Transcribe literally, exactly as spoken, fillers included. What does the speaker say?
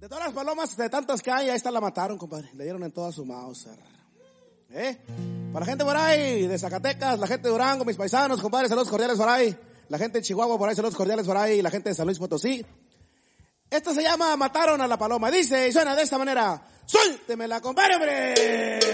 De todas las palomas, de tantas que hay, ahí esta la mataron, compadre. Le dieron en toda su Mauser. ¿Eh? Para la gente por ahí, de Zacatecas, la gente de Durango, mis paisanos, compadre, saludos cordiales por ahí. La gente de Chihuahua por ahí, saludos cordiales por ahí. La gente de San Luis Potosí. Esta se llama Mataron a la Paloma. Dice y suena de esta manera. ¡Suéltemela, compadre, hombre!